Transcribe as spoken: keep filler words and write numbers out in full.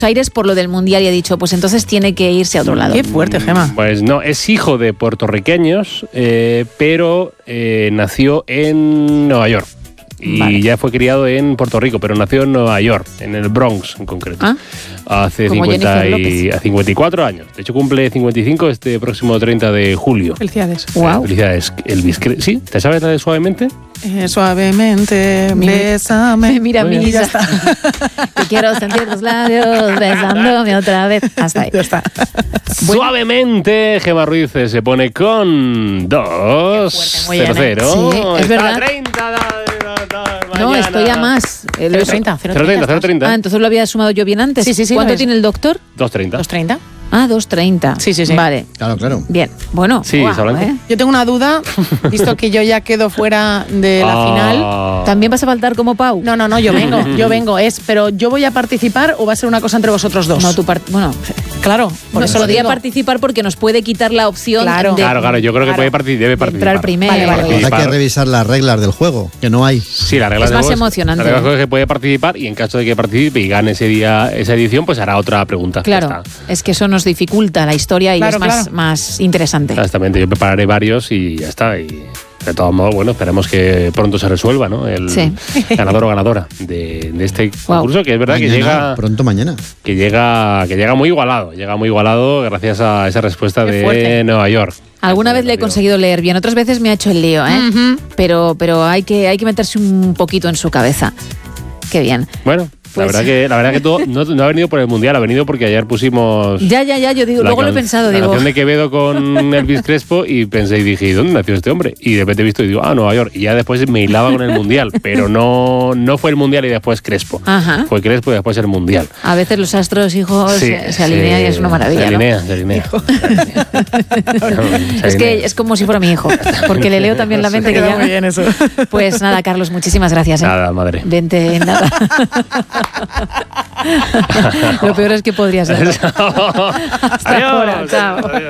Aires por lo del Mundial y ha dicho, pues entonces tiene que irse a otro lado. Qué fuerte, Gema. Pues no, es hijo de puertorriqueños, eh, pero eh, nació en Nueva York. Y vale. ya fue criado en Puerto Rico, pero nació en Nueva York, en el Bronx en concreto. ¿Ah? Hace Como cincuenta y, a cincuenta y cuatro años. De hecho, cumple cincuenta y cinco este próximo treinta de julio. Felicidades. Wow. Eh, felicidades. Elvis Crespo. ¿Sí? ¿Te sabes la de Suavemente? Eh, suavemente, bésame. Mira, Bueno, mira. ya está. Te quiero sentir tus labios besándome otra vez. Hasta ahí. Ya está. Bueno. Suavemente, Gemma Ruiz se pone con dos cero cero. Sí, es verdad. treinta, da, da, da, No, estoy a más. Eh, lo cero he- treinta. cero treinta, cero treinta. Ah, entonces lo había sumado yo bien antes. Sí, sí, sí, ¿Cuánto lo es. tiene el doctor? dos treinta. ¿dos treinta? Ah, dos treinta. Sí, sí, sí. Vale. Claro, claro. Bien. Bueno. Sí, guau, Solante. ¿eh? Yo tengo una duda, visto que yo ya quedo fuera de la Ah. final. ¿También vas a faltar como Pau? No, no, no, yo vengo, yo vengo. Es, pero ¿yo voy a participar o va a ser una cosa entre vosotros dos? No, tu part- Bueno, Claro, por no, eso lo podría digo. participar porque nos puede quitar la opción Claro. de, Claro, claro, yo creo que Claro. puede participar, debe de participar. entrar primero. Vale, vale. Hay que Participar. revisar las reglas del juego, que no hay. Sí, la regla Es de más juego emocionante. La regla del juego es que puede participar y en caso de que participe y gane ese día esa edición, pues hará otra pregunta. Claro, Ya está. es que eso nos dificulta la historia y Claro, es más, claro. más interesante. Exactamente, yo prepararé varios y ya está. Y de todos modos, bueno, esperemos que pronto se resuelva, ¿no? El Sí. ganador o ganadora de, de este Wow. concurso, que es verdad Mañana, que llega pronto mañana. que llega que llega muy igualado, llega muy igualado gracias a esa respuesta Qué de fuerte. Nueva York. Alguna vez le he conseguido leer bien, otras veces me ha hecho el lío, ¿eh? Ujú. Pero, pero hay que, hay que meterse un poquito en su cabeza. Qué bien. Bueno, Pues- la verdad que la verdad que todo no, no ha venido por el mundial, ha venido porque ayer pusimos Ya, ya, ya, yo digo, la luego lo he can- pensado, la digo, canción de Quevedo con Elvis Crespo y pensé y dije, ¿y dónde nació este hombre? Y de repente he visto y digo, ah, Nueva York. Y ya después me hilaba con el mundial, pero no, no fue el mundial y después Crespo. Ajá. Fue Crespo y después el mundial. a veces los astros, hijos, Sí, se, se alinean sí, y es una maravilla, Se ¿no? alinea, se alinea. Se Es que alinea. es como si fuera mi hijo, porque le leo también la mente que Queda ya... muy bien eso. Pues nada, Carlos, muchísimas gracias. ¿eh? Nada, madre. Vente, nada. Lo peor es que podría ser. Adiós. Hasta ahora, chao. Adiós.